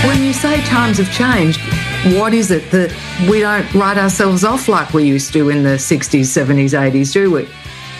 When you say times have changed, what is it that we don't write ourselves off like we used to in the 60s, 70s, 80s, do we?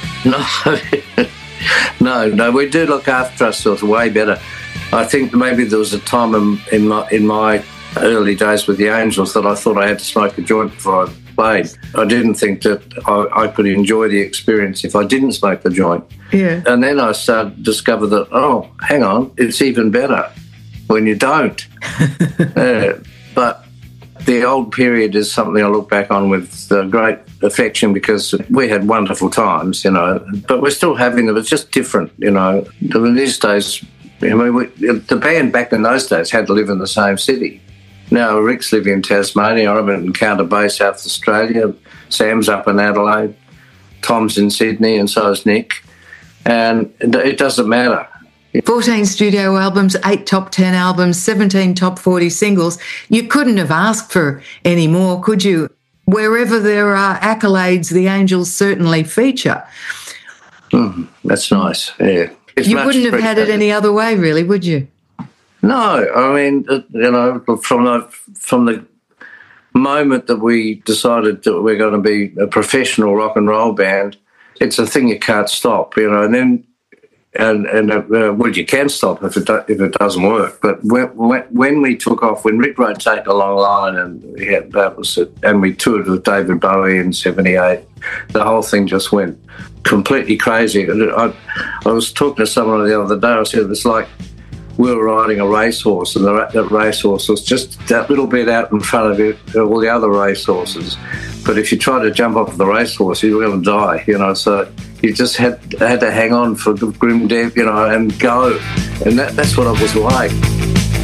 No, we do look after ourselves way better. I think maybe there was a time in my early days with the Angels that I thought I had to smoke a joint before I played. I didn't think that I could enjoy the experience if I didn't smoke the joint. Yeah. And then I started to discover that, oh, hang on, it's even better when you don't. But the old period is something I look back on with great affection because we had wonderful times, but we're still having them. It's just different, In these days, the band back in those days had to live in the same city. Now Rick's living in Tasmania, I'm in Encounter Bay, South Australia, Sam's up in Adelaide, Tom's in Sydney, and so is Nick. And it doesn't matter. 14 studio albums, 8 top 10 albums, 17 top 40 singles. You couldn't have asked for any more, could you? Wherever there are accolades, the Angels certainly feature. That's nice, yeah. You wouldn't have had it any other way, really, would you? No, I mean, from the moment that we decided that we're going to be a professional rock and roll band, it's a thing you can't stop, and then well, you can stop if it doesn't work. But when we took off, when Rick wrote "Take a Long Line" and that was it, and we toured with David Bowie in '78, the whole thing just went completely crazy. I was talking to someone the other day. I said it's like we were riding a racehorse, and that racehorse was just that little bit out in front of all the other racehorses. But if you tried to jump off the racehorse, you were going to die, So you just had to hang on for the grim death, and go. And that's what it was like.